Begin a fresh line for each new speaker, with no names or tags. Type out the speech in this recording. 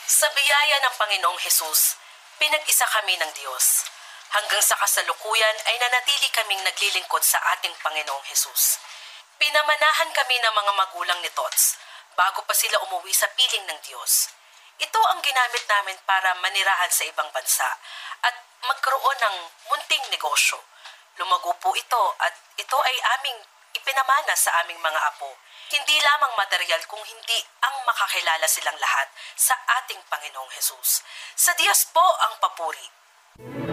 Sa biyaya ng Panginoong Hesus, pinag-isa kami ng Diyos. Hanggang sa kasalukuyan ay nanatili kaming naglilingkod sa ating Panginoong Hesus. Pinamanahan kami ng mga magulang ni Tots bago pa sila umuwi sa piling ng Diyos. Ito ang ginamit namin para manirahan sa ibang bansa at magkaroon ng munting negosyo. Lumago po ito at ito ay aming ipinamana sa aming mga apo. Hindi lamang material kung hindi ang makakilala silang lahat sa ating Panginoong Hesus. Sa Diyos po ang papuri.